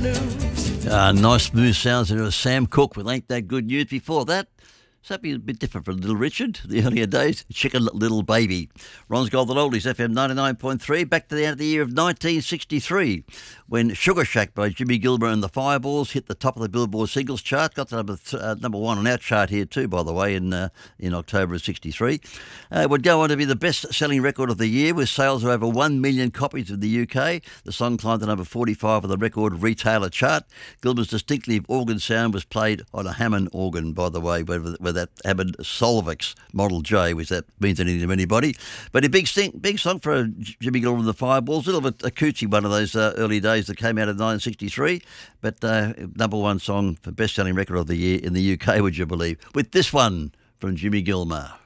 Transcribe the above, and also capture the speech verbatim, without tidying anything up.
news. Uh, nice smooth sounds. It was Sam Cooke with Ain't That Good News. Before that, something a bit different from Little Richard, the earlier days, Chicken Little Baby. Ron's Golden Oldies, F M ninety-nine point three, back to the end of the year of nineteen sixty-three, when Sugar Shack by Jimmy Gilmer and the Fireballs hit the top of the Billboard singles chart. Got to number, th- uh, number one on our chart here too, by the way, in uh, in October of sixty-three. Uh, it would go on to be the best-selling record of the year with sales of over one million copies in the U K. The song climbed to number forty-five on the record retailer chart. Gilmer's distinctive organ sound was played on a Hammond organ, by the way, with, with that Hammond Solvex Model J, which that means anything to anybody. But a big, sting, big song for Jimmy Gilmer and the Fireballs. A little bit a coochie one of those uh, early days that came out of nineteen sixty-three. But uh, number one song for best-selling record of the year in the U K, would you believe? With this one from Jimmy Gilmer.